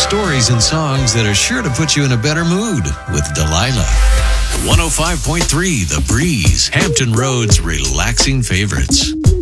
stories and songs that are sure to put you in a better mood with Delilah. 105.3 The Breeze, Hampton Road's relaxing favorites.